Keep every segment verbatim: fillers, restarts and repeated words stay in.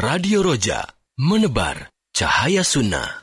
Radio Roja, menebar cahaya sunnah.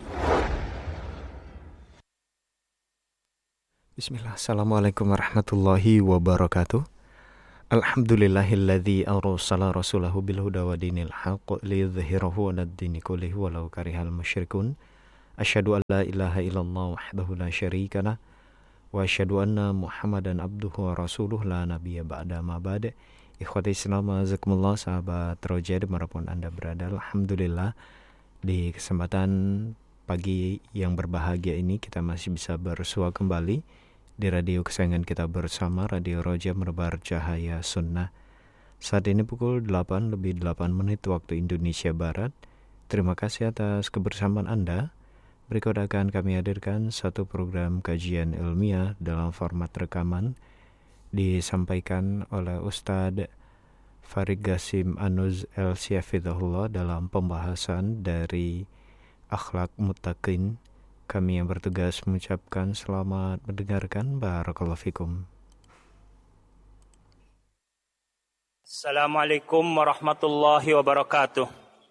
Bismillah, Assalamualaikum warahmatullahi wabarakatuh. Alhamdulillahilladzi arsala rasulahu bil huda wa dinil haqq liyudhhirahu 'alad dini kullihi walau karihal musyrikun. Asyhadu an la ilaha illallah wahdahu la syarikalah wa asyhadu anna Muhammadan abduhu wa rasuluhu la nabiyya ba'da ma ba'da. Ikhwati Islam, azakumullah, sahabat Roja dimanapun Anda berada. Alhamdulillah, di kesempatan pagi yang berbahagia ini kita masih bisa bersua kembali di radio kesayangan kita bersama, Radio Roja menebar cahaya sunnah. Saat ini pukul delapan lebih delapan menit waktu Indonesia Barat. Terima kasih atas kebersamaan Anda. Berikut akan kami hadirkan satu program kajian ilmiah dalam format rekaman, disampaikan oleh Ustadz Farid Qasim Anuz El-Syafidahullah dalam pembahasan dari akhlak muttaqin. Kami yang bertugas mengucapkan selamat mendengarkan. Barakallahu fikum. Assalamualaikum warahmatullahi wabarakatuh.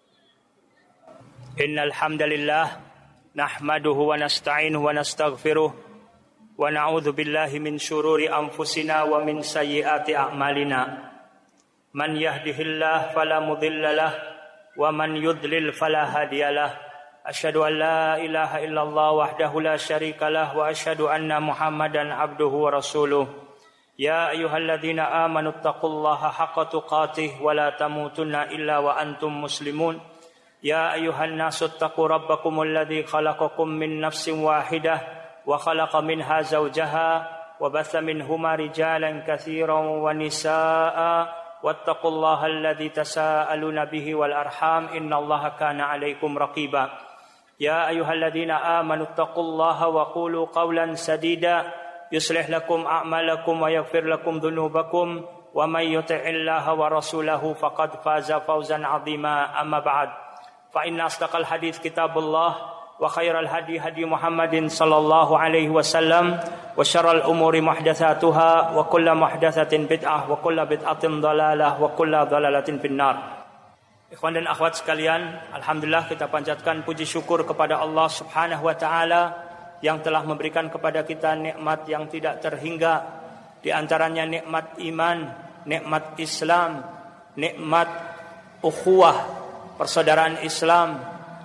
Innal hamdalillah nahmaduhu wa nasta'inuhu wa nastaghfiruh wa na'udzu billahi min syururi anfusina wa min sayyiati a'malina. Man yahdihillahu fala mudhillalah wa man yudlil fala hadiyalah. Asyhadu an la ilaha illallah wahdahu la syarikalah wa asyhadu anna Muhammadan abduhu wa rasuluh. Ya ayyuhalladzina amanu taqullaha haqqa tuqatih wa la tamutunna illa wa antum muslimun. Ya ayyuhan nasu taqu rabbakumul ladzi khalaqakum min nafsin wahidah wa khalaqa minha zawjaha wa batha minhuma rijalan katsiran wa nisaa'a wattaqullaha alladzi tasaaluna bihi wal arham innallaha kana 'alaikum raqiba. Ya ayyuhalladzina amanu taqullaha wa qulu qawlan sadida yuslih lakum a'malakum wa yaghfir lakum dhunubakum wa may yuti'illaha wa rasulahu faqad faza fawzan 'azima. Amma ba'd, fa inna asdaqal hadits kitabullah wa khairal hadi hadi Muhammadin sallallahu alaihi wasallam wa syarral umuri muhdatsatuha wa kullu muhdatsatin bid'ah wa kullu bid'atin dhalalah wa kullu dhalalatin finnar. Ikhwan dan akhwat sekalian, alhamdulillah kita panjatkan puji syukur kepada Allah Subhanahu wa taala yang telah memberikan kepada kita nikmat yang tidak terhingga, di antaranya nikmat iman, nikmat Islam, nikmat ukhuwah, persaudaraan Islam,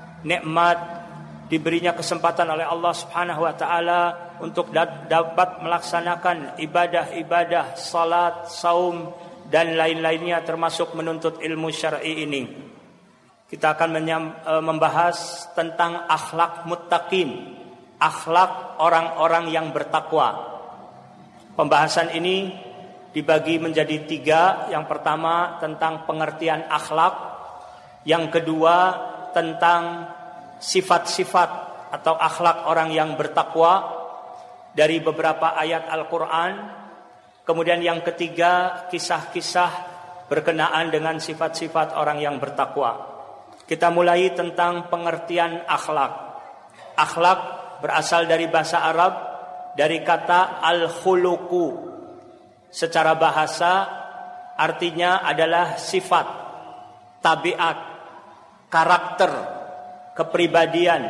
nikmat diberinya kesempatan oleh Allah Subhanahu wa taala untuk dapat melaksanakan ibadah-ibadah, salat, saum dan lain-lainnya termasuk menuntut ilmu syar'i ini. Kita akan menyam, e, membahas tentang akhlak muttaqin, akhlak orang-orang yang bertakwa. Pembahasan ini dibagi menjadi tiga. Yang pertama tentang pengertian akhlak, yang kedua tentang sifat-sifat atau akhlak orang yang bertakwa dari beberapa ayat Al-Quran. Kemudian yang ketiga, kisah-kisah berkenaan dengan sifat-sifat orang yang bertakwa. Kita mulai tentang pengertian akhlak. Akhlak berasal dari bahasa Arab, dari kata al-khuluqu. Secara bahasa artinya adalah sifat, tabiat, karakter, kepribadian.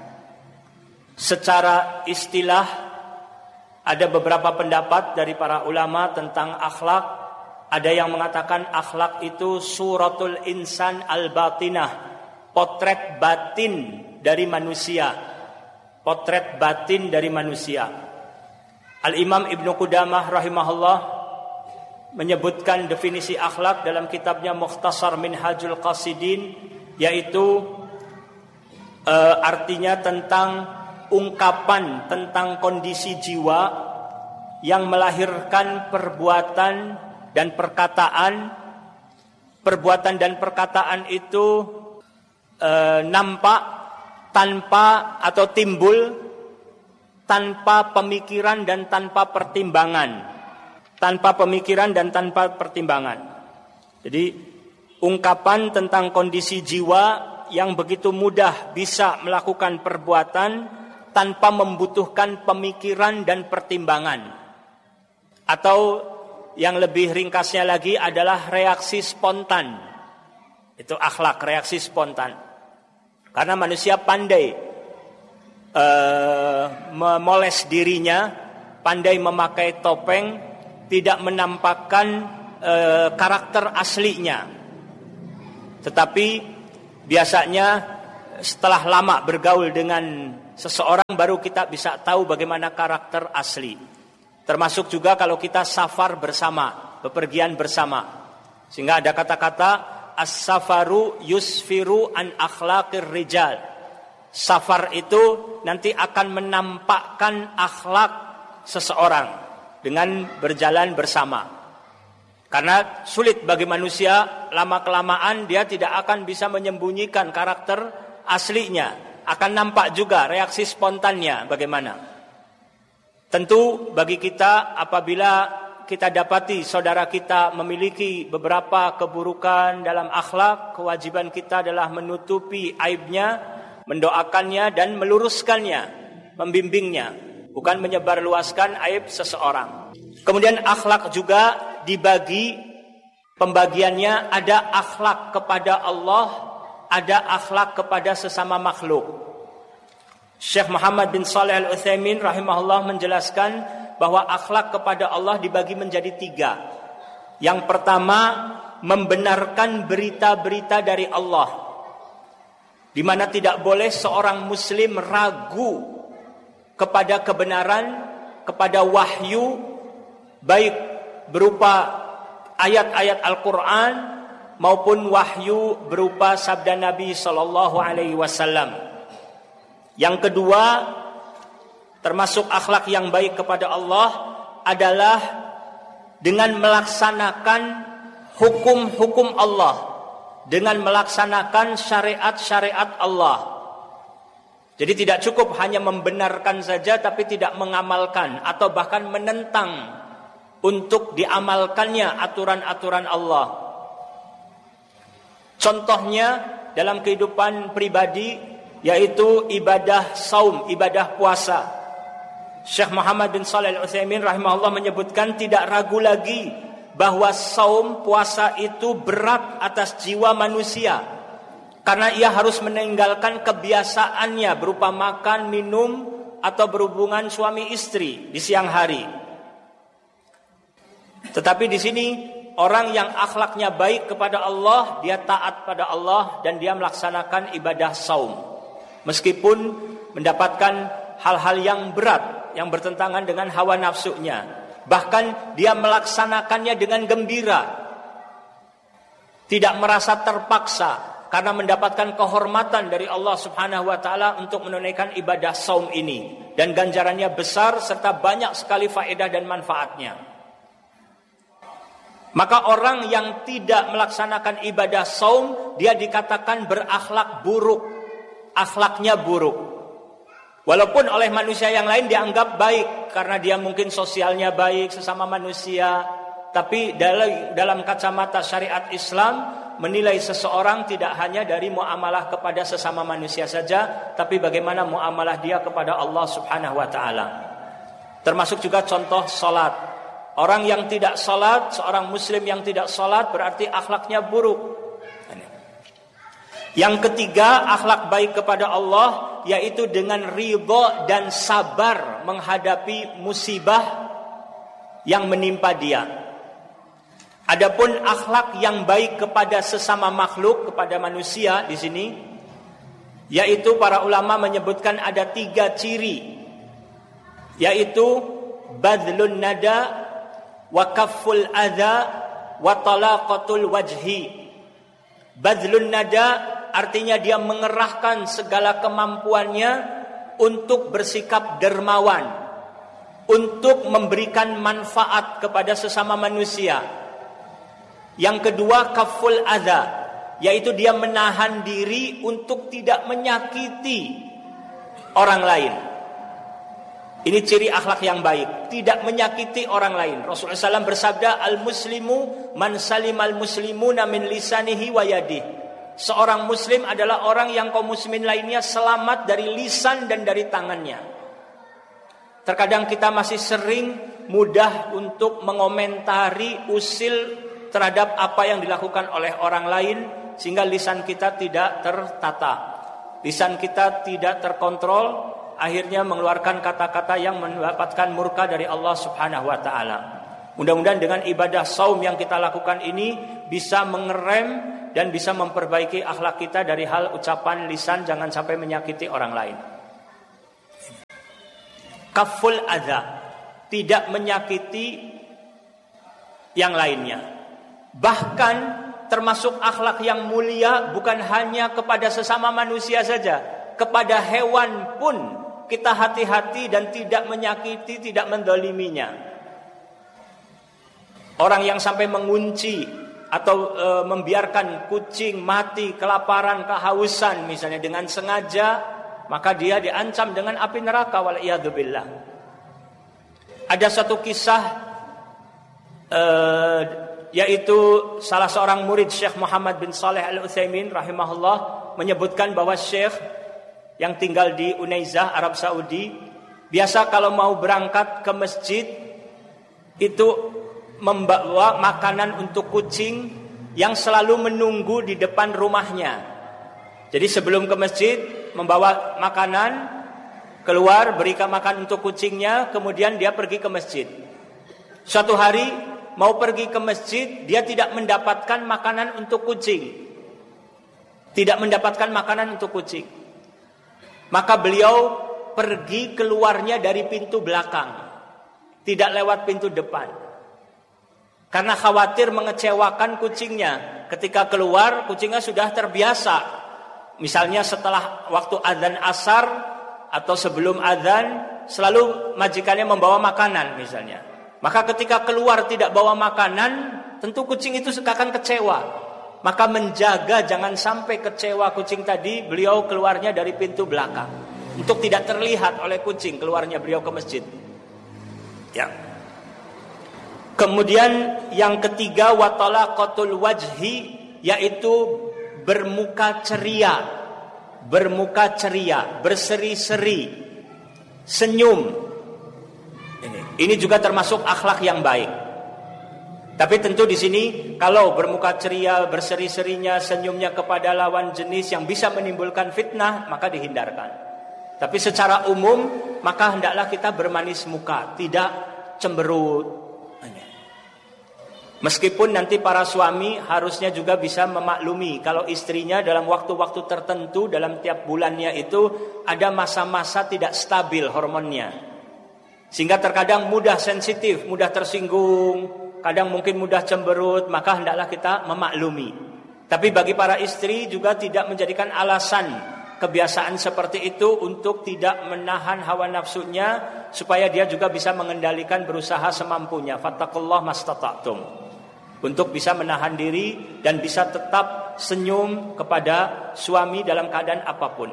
Secara istilah ada beberapa pendapat dari para ulama tentang akhlak. Ada yang mengatakan akhlak itu suratul insan al-batinah, potret batin dari manusia. Potret batin dari manusia. Al-Imam Ibnu Qudamah rahimahullah menyebutkan definisi akhlak dalam kitabnya Mukhtasar Minhajul Qasidin, yaitu uh, artinya tentang ungkapan tentang kondisi jiwa yang melahirkan perbuatan dan perkataan. Perbuatan dan perkataan itu e, nampak tanpa atau timbul tanpa pemikiran dan tanpa pertimbangan. Tanpa pemikiran dan tanpa pertimbangan. Jadi ungkapan tentang kondisi jiwa yang begitu mudah bisa melakukan perbuatan tanpa membutuhkan pemikiran dan pertimbangan. Atau yang lebih ringkasnya lagi adalah reaksi spontan. Itu akhlak, reaksi spontan. Karena manusia pandai uh, memoles dirinya, pandai memakai topeng, tidak menampakkan uh, karakter aslinya. Tetapi biasanya setelah lama bergaul dengan seseorang baru kita bisa tahu bagaimana karakter asli. Termasuk juga kalau kita safar bersama, bepergian bersama. Sehingga ada kata-kata as-safaru yusfiru an akhlaqir rijal. Safar itu nanti akan menampakkan akhlak seseorang dengan berjalan bersama. Karena sulit bagi manusia, lama-kelamaan dia tidak akan bisa menyembunyikan karakter aslinya. Akan nampak juga reaksi spontannya bagaimana. Tentu bagi kita apabila kita dapati saudara kita memiliki beberapa keburukan dalam akhlak, kewajiban kita adalah menutupi aibnya, mendoakannya dan meluruskannya, membimbingnya, bukan menyebarluaskan aib seseorang. Kemudian akhlak juga dibagi, pembagiannya ada akhlak kepada Allah, ada akhlak kepada sesama makhluk. Syekh Muhammad bin Shalih Al-Utsaimin rahimahullah menjelaskan bahwa akhlak kepada Allah dibagi menjadi tiga. Yang pertama, membenarkan berita-berita dari Allah, di mana tidak boleh seorang muslim ragu kepada kebenaran, kepada wahyu, baik berupa ayat-ayat Al-Quran maupun wahyu berupa sabda Nabi Sallallahu Alaihi Wasallam. Yang kedua, termasuk akhlak yang baik kepada Allah adalah dengan melaksanakan hukum-hukum Allah, dengan melaksanakan syariat-syariat Allah. Jadi tidak cukup hanya membenarkan saja tapi tidak mengamalkan atau bahkan menentang untuk diamalkannya aturan-aturan Allah. Contohnya dalam kehidupan pribadi yaitu ibadah saum, ibadah puasa. Syekh Muhammad bin Shalih Al-Utsaimin rahimahullah menyebutkan tidak ragu lagi bahwa saum, puasa itu berat atas jiwa manusia, karena ia harus meninggalkan kebiasaannya berupa makan, minum atau berhubungan suami istri di siang hari. Tetapi di sini orang yang akhlaknya baik kepada Allah, dia taat pada Allah dan dia melaksanakan ibadah saum, meskipun mendapatkan hal-hal yang berat yang bertentangan dengan hawa nafsunya. Bahkan dia melaksanakannya dengan gembira, tidak merasa terpaksa, karena mendapatkan kehormatan dari Allah Subhanahu wa taala untuk menunaikan ibadah saum ini, dan ganjarannya besar serta banyak sekali faedah dan manfaatnya. Maka orang yang tidak melaksanakan ibadah saum, dia dikatakan berakhlak buruk, akhlaknya buruk. Walaupun oleh manusia yang lain dianggap baik karena dia mungkin sosialnya baik sesama manusia, tapi dalam, dalam kacamata syariat Islam menilai seseorang tidak hanya dari muamalah kepada sesama manusia saja, tapi bagaimana muamalah dia kepada Allah Subhanahu wa taala. Termasuk juga contoh salat. Orang yang tidak salat, seorang muslim yang tidak salat berarti akhlaknya buruk. Yang ketiga, akhlak baik kepada Allah yaitu dengan ridha dan sabar menghadapi musibah yang menimpa dia. Adapun akhlak yang baik kepada sesama makhluk, kepada manusia di sini, yaitu para ulama menyebutkan ada tiga ciri, yaitu badlun nada, wa kafful adha, wa talaqatul wajhi. Badlun nada artinya dia mengerahkan segala kemampuannya untuk bersikap dermawan, untuk memberikan manfaat kepada sesama manusia. Yang kedua, kaful adha, yaitu dia menahan diri untuk tidak menyakiti orang lain. Ini ciri akhlak yang baik, tidak menyakiti orang lain. Rasulullah shallallahu alaihi wasallam bersabda, al-muslimu man salimal muslimuna min lisanihi wa yadihi. Seorang muslim adalah orang yang kaum muslimin lainnya selamat dari lisan dan dari tangannya. Terkadang kita masih sering mudah untuk mengomentari, usil terhadap apa yang dilakukan oleh orang lain, sehingga lisan kita tidak tertata. Lisan kita tidak terkontrol, akhirnya mengeluarkan kata-kata yang mendapatkan murka dari Allah Subhanahu wa taala. Mudah-mudahan dengan ibadah saum yang kita lakukan ini bisa mengerem dan bisa memperbaiki akhlak kita dari hal ucapan lisan, jangan sampai menyakiti orang lain. Kaful adza, tidak menyakiti yang lainnya. Bahkan termasuk akhlak yang mulia bukan hanya kepada sesama manusia saja, kepada hewan pun kita hati-hati dan tidak menyakiti, tidak mendoliminya. Orang yang sampai mengunci atau e, membiarkan kucing mati kelaparan, kehausan misalnya dengan sengaja, maka dia diancam dengan api neraka, wal'iyadzubillah. Ada satu kisah e, yaitu salah seorang murid Syekh Muhammad bin Saleh Al-Utsaimin rahimahullah menyebutkan bahwa Syekh yang tinggal di Unaizah, Arab Saudi, biasa kalau mau berangkat ke masjid itu membawa makanan untuk kucing yang selalu menunggu di depan rumahnya. Jadi sebelum ke masjid membawa makanan, keluar berikan makan untuk kucingnya, kemudian dia pergi ke masjid. Suatu hari mau pergi ke masjid, dia tidak mendapatkan makanan untuk kucing. Tidak mendapatkan makanan untuk kucing. Maka beliau pergi keluarnya dari pintu belakang, tidak lewat pintu depan. Karena khawatir mengecewakan kucingnya. Ketika keluar, kucingnya sudah terbiasa. Misalnya setelah waktu adzan asar atau sebelum adzan, selalu majikannya membawa makanan misalnya. Maka ketika keluar tidak bawa makanan, tentu kucing itu akan kecewa. Maka menjaga jangan sampai kecewa kucing tadi, beliau keluarnya dari pintu belakang. Untuk tidak terlihat oleh kucing keluarnya beliau ke masjid. Ya. Kemudian yang ketiga, watalaqatul wajhi, yaitu bermuka ceria, bermuka ceria, berseri-seri, senyum. Ini, ini juga termasuk akhlak yang baik. Tapi tentu di sini kalau bermuka ceria, berseri-serinya, senyumnya kepada lawan jenis yang bisa menimbulkan fitnah, maka dihindarkan. Tapi secara umum maka hendaklah kita bermanis muka, tidak cemberut. Meskipun nanti para suami harusnya juga bisa memaklumi kalau istrinya dalam waktu-waktu tertentu dalam tiap bulannya itu ada masa-masa tidak stabil hormonnya. Sehingga terkadang mudah sensitif, mudah tersinggung, kadang mungkin mudah cemberut, maka hendaklah kita memaklumi. Tapi bagi para istri juga tidak menjadikan alasan kebiasaan seperti itu untuk tidak menahan hawa nafsunya, supaya dia juga bisa mengendalikan, berusaha semampunya. Fattaqullaha mastata'tum. Untuk bisa menahan diri dan bisa tetap senyum kepada suami dalam keadaan apapun.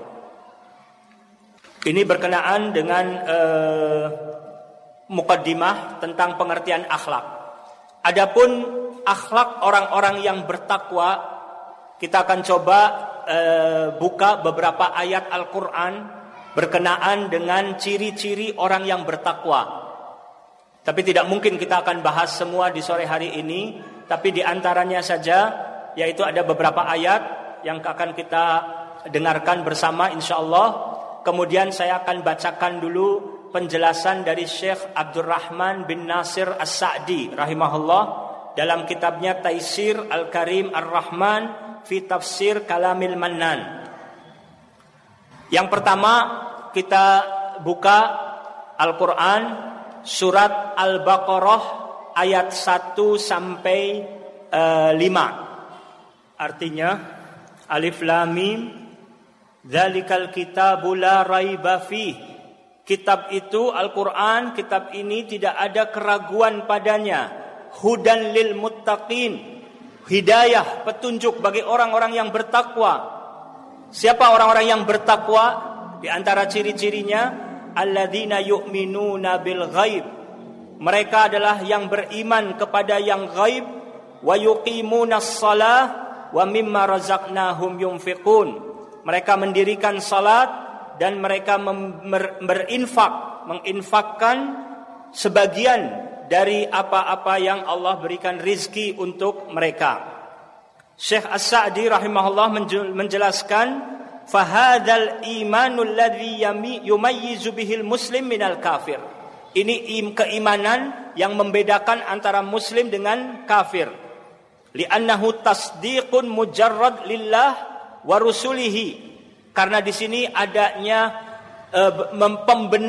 Ini berkenaan dengan uh, mukaddimah tentang pengertian akhlak. Adapun akhlak orang-orang yang bertakwa, kita akan coba uh, buka beberapa ayat Al-Quran berkenaan dengan ciri-ciri orang yang bertakwa. Tapi tidak mungkin kita akan bahas semua di sore hari ini, tapi di antaranya saja, yaitu ada beberapa ayat yang akan kita dengarkan bersama insyaallah. Kemudian saya akan bacakan dulu penjelasan dari Syekh Abdurrahman bin Nasir As-Sa'di rahimahullah dalam kitabnya Taisir Al-Karim Ar-Rahman fi Tafsir Kalamil Mannan. Yang pertama kita buka Al-Quran surat Al-Baqarah ayat satu sampai lima. Artinya Alif Lam Mim, dzalikal kitabu la raiba fih. Kitab itu Al-Quran, kitab ini tidak ada keraguan padanya. Hudan lil muttaqin, hidayah, petunjuk bagi orang-orang yang bertakwa. Siapa orang-orang yang bertakwa? Di antara ciri-cirinya alladzina yu'minuna bil ghaib. Mereka adalah yang beriman kepada yang ghaib, wa yuqimunas shalah wa mimma razaqnahum yunfiqun. Mereka mendirikan salat dan mereka berinfak, menginfakkan sebagian dari apa-apa yang Allah berikan rizki untuk mereka. Syekh As-Sa'di rahimahullah menjelaskan, fahadzal imanul ladzi yumayyizu bihil muslim minal kafir. Ini keimanan yang membedakan antara muslim dengan kafir. Li'annahu tasdiqun mujarrad lillah wa rusulihi. Karena di sini adanya uh, pembenaran